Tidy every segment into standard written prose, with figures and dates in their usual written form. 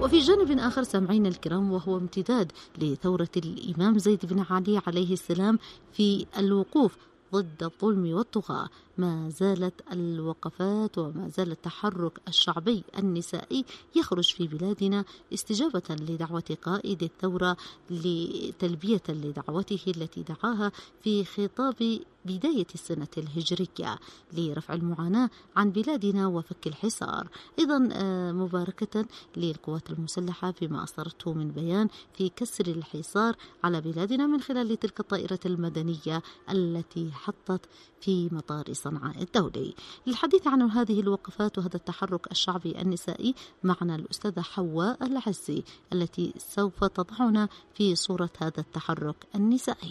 وفي جانب آخر سامعينا الكرام، وهو امتداد لثورة الإمام زيد بن علي عليه السلام في الوقوف ضد الظلم والطغاة، ما زالت الوقفات وما زال التحرك الشعبي النسائي يخرج في بلادنا استجابة لدعوة قائد الثورة لتلبية لدعوته التي دعاها في خطاب بداية السنة الهجرية لرفع المعاناة عن بلادنا وفك الحصار. أيضا مباركة للقوات المسلحة فيما أصدرته من بيان في كسر الحصار على بلادنا من خلال تلك الطائرة المدنية التي حطت في مطار صنعاء الدولي. للحديث عن هذه الوقفات وهذا التحرك الشعبي النسائي معنا الأستاذة حواء العزي التي سوف تضعنا في صورة هذا التحرك النسائي.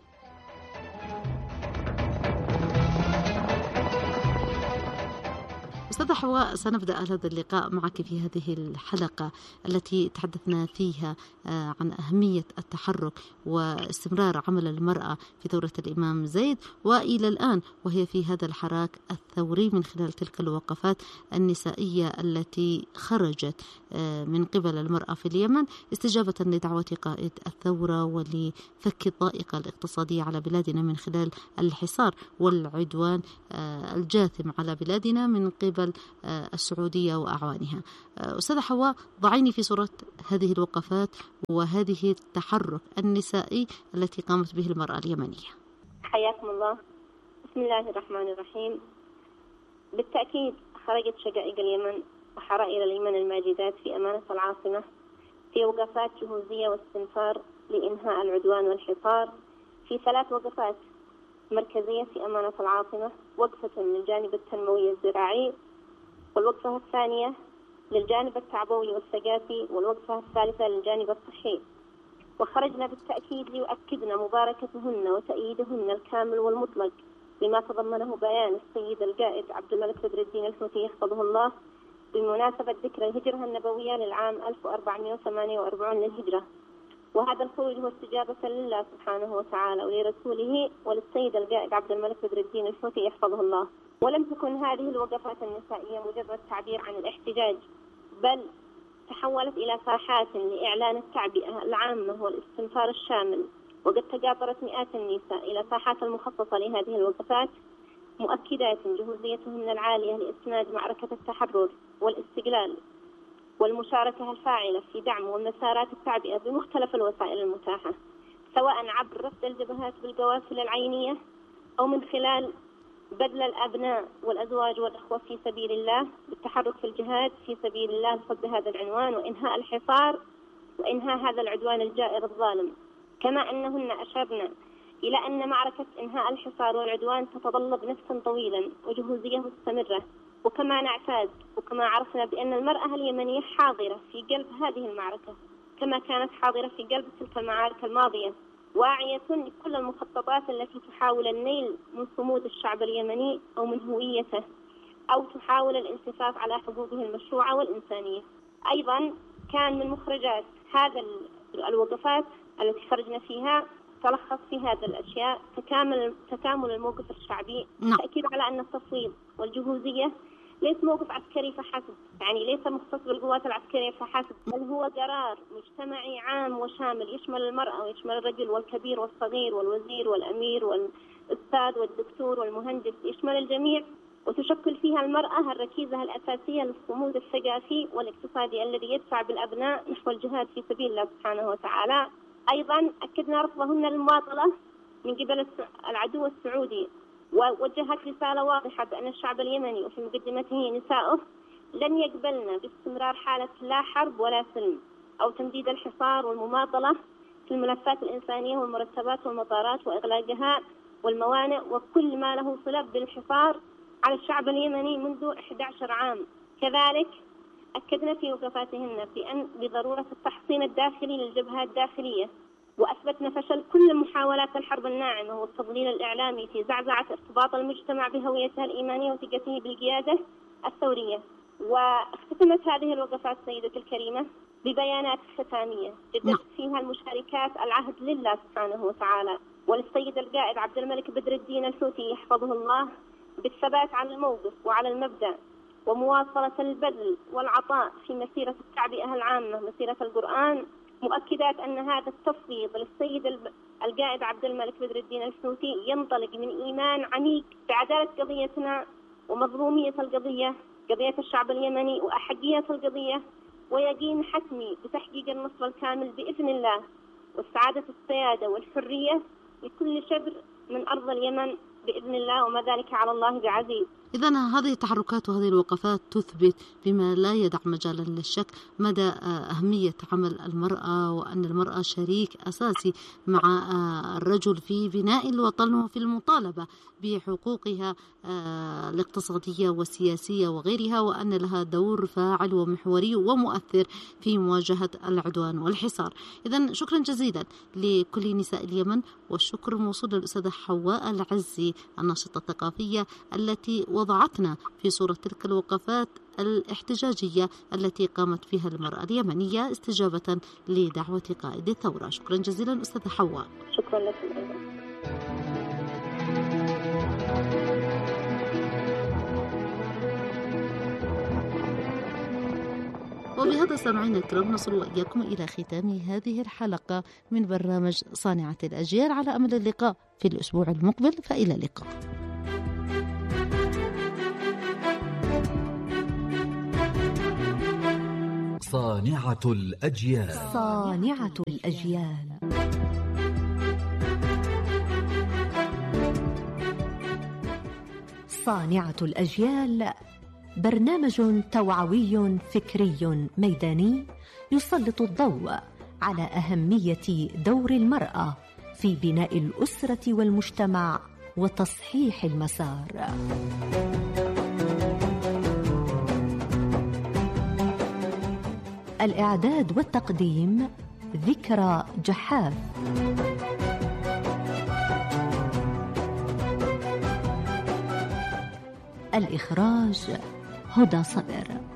أستاذة حواء، سنبدأ هذا اللقاء معك في هذه الحلقة التي تحدثنا فيها عن أهمية التحرك واستمرار عمل المرأة في ثورة الإمام زيد وإلى الآن وهي في هذا الحراك الثوري من خلال تلك الوقفات النسائية التي خرجت من قبل المرأة في اليمن استجابة لدعوة قائد الثورة ولفك الضائقة الاقتصادية على بلادنا من خلال الحصار والعدوان الجاثم على بلادنا من قبل السعودية وأعوانها. أستاذة حواء، ضعيني في صورة هذه الوقفات وهذه التحرك النسائي التي قامت به المرأة اليمنية. حياكم الله. بسم الله الرحمن الرحيم. بالتأكيد خرجت شقائق اليمن وحرائر اليمن الماجدات في أمانة العاصمة في وقفات جهوزية واستنفار لإنهاء العدوان والحصار في 3 وقفات مركزية في أمانة العاصمة: وقفة للجانب التنموي الزراعي، والوقفة الثانية للجانب التعبوي والثقافي، والوقفة الثالثة للجانب الصحي. وخرجنا بالتأكيد ليؤكدنا مباركتهن وتأييدهن الكامل والمطلق لما تضمنه بيان السيد القائد عبد الملك بدر الدين الحوثي يحفظه الله بمناسبة ذكرى الهجرة النبوية للعام 1448 للهجرة. وهذا الخروج هو استجابة لله سبحانه وتعالى ولرسوله وللسيد القائد عبد الملك بدر الدين الحوثي يحفظه الله. ولم تكن هذه الوقفات النسائية مجرد تعبير عن الاحتجاج، بل تحولت إلى ساحات لإعلان التعبئة العامة والاستنفار الشامل. وقد تقاطرت مئات النساء إلى ساحات المخصصة لهذه الوقفات مؤكدات جهوزيتهن العالية لإسناد معركة التحرر والاستقلال والمشاركة الفاعلة في دعم ومسارات التعبئة بمختلف الوسائل المتاحة، سواء عبر رصد الجبهات بالقوافل العينية أو من خلال بذل الأبناء والأزواج والأخوة في سبيل الله بالتحرك في الجهاد في سبيل الله لصد هذا العنوان وإنهاء الحصار وإنهاء هذا العدوان الجائر الظالم. كما أنهن أشرنا إلى أن معركة إنهاء الحصار والعدوان تتطلب نفسا طويلا وجهوزية مستمرة. وكما نعتاد وكما عرفنا بأن المرأة اليمنية حاضرة في قلب هذه المعركة كما كانت حاضرة في قلب تلك المعارك الماضية، واعية لكل المخططات التي تحاول النيل من صمود الشعب اليمني أو من هويته أو تحاول الانصفاف على حقوقه المشروعة والإنسانية. أيضا كان من مخرجات هذا الوقفات التي خرجنا فيها تلخص في هذا الأشياء تكامل الموقف الشعبي، تأكيد على أن التصويت والجهوزية ليس موقف عسكري فحسب، يعني ليس مختص بالقوات العسكرية فحسب، بل هو قرار مجتمعي عام وشامل يشمل المرأة ويشمل الرجل والكبير والصغير والوزير والأمير والأستاذ والدكتور والمهندس، يشمل الجميع. وتشكل فيها المرأة الركيزة الأساسية للصمود الثقافي والاقتصادي الذي يدفع بالأبناء نحو الجهاد في سبيل الله سبحانه وتعالى. أيضا أكدنا رفضهن للمواطنة من قبل العدو السعودي، ووجهت رسالة واضحة بأن الشعب اليمني وفي مقدمته نساؤه لن يقبلن باستمرار حالة لا حرب ولا سلم أو تمديد الحصار والمماطلة في الملفات الإنسانية والمرتبات والمطارات وإغلاقها والموانئ وكل ما له صلة بالحصار على الشعب اليمني منذ 11 عام. كذلك أكدنا في وقفاتهن بضرورة التحصين الداخلي للجبهة الداخلية، وأثبتنا فشل كل محاولات الحرب الناعمة والتضليل الإعلامي في زعزعة ارتباط المجتمع بهويته الإيمانية وثقته بالقيادة الثورية. واختتمت هذه الوقفات سيدتي الكريمة ببيانات ختامية جددت فيها المشاركات العهد لله سبحانه وتعالى وللسيد القائد عبد الملك بدر الدين الحوثي يحفظه الله بالثبات على الموقف وعلى المبدأ ومواصلة البذل والعطاء في مسيرة التعبئة العامة مسيرة القرآن، مؤكدات أن هذا التفويض للسيد القائد عبد الملك بدر الدين الحوثي ينطلق من إيمان عميق بعدالة قضيتنا ومظلومية القضية، قضية الشعب اليمني وأحقية القضية، ويقين حتمي بتحقيق النصر الكامل بإذن الله والسعادة السيادة والحرية لكل شبر من أرض اليمن بإذن الله، وما ذلك على الله بعزيز. إذن هذه التحركات وهذه الوقفات تثبت بما لا يدع مجالا للشك مدى أهمية عمل المرأة، وأن المرأة شريك أساسي مع الرجل في بناء الوطن وفي المطالبة بحقوقها الاقتصادية والسياسية وغيرها، وأن لها دور فاعل ومحوري ومؤثر في مواجهة العدوان والحصار. إذن شكرا جزيلا لكل نساء اليمن، والشكر موصول للأستاذة حواء العزي الناشطة الثقافية التي وضعتنا في صورة تلك الوقفات الاحتجاجية التي قامت فيها المرأة اليمنية استجابة لدعوة قائد الثورة. شكرا جزيلا أستاذة حواء. شكرا لكم. وبهذا سامعينا الكرام نصل وإياكم إلى ختام هذه الحلقة من برنامج صانعة الأجيال، على أمل اللقاء في الأسبوع المقبل، فإلى اللقاء. صانعة الأجيال. صانعة الأجيال. صانعة الأجيال برنامج توعوي فكري ميداني يسلط الضوء على أهمية دور المرأة في بناء الأسرة والمجتمع وتصحيح المسار. الإعداد والتقديم ذكرى جحاف. الإخراج هدى صدر.